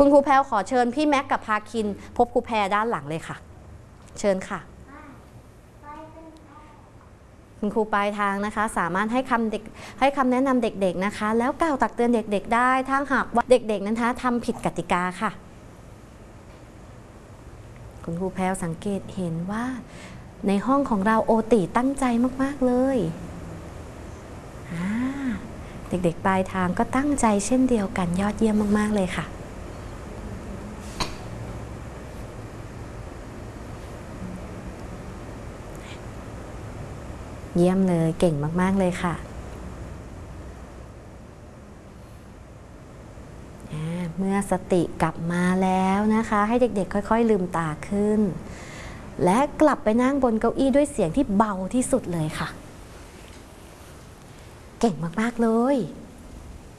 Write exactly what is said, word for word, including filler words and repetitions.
คุณครูแพรวขอเชิญพี่แม็กกับพาคินพบครูแพรด้านหลังเลยค่ะเชิญค่ะคุณครูปลายทางนะคะสามารถให้คำเด็กให้คำแนะนำเด็กๆนะคะแล้วกล่าวตักเตือนเด็กๆได้ถ้าหากว่าเด็กๆนะคะทำผิดกติกาค่ะคุณครูแพรวสังเกตเห็นว่าในห้องของเราโอติตั้งใจมากๆเลยเด็กๆปลายทางก็ตั้งใจเช่นเดียวกันยอดเยี่ยมมากๆเลยค่ะเยี่ยมเลยเก่งมากๆเลยค่ะเมื่อสติกลับมาแล้วนะคะให้เด็กๆค่อยๆลืมตาขึ้นและกลับไปนั่งบนเก้าอี้ด้วยเสียงที่เบาที่สุดเลยค่ะเก่งมากๆเลย